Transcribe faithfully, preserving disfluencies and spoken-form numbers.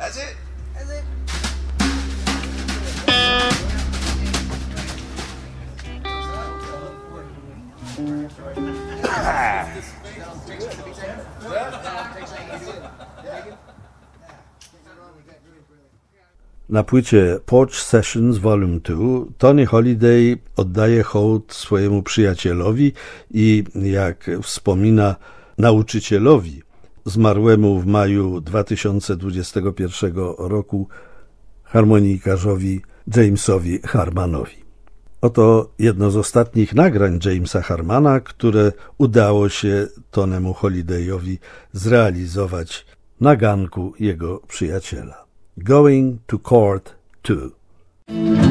That's it. That's it. Na płycie Porch Sessions Volume dwa Tony Holiday oddaje hołd swojemu przyjacielowi i, jak wspomina, nauczycielowi zmarłemu w maju dwa tysiące dwudziestego pierwszego roku harmonikarzowi Jamesowi Harmanowi. Oto jedno z ostatnich nagrań Jamesa Harmana, które udało się Tonemu Holidayowi zrealizować na ganku jego przyjaciela. Going to Court two.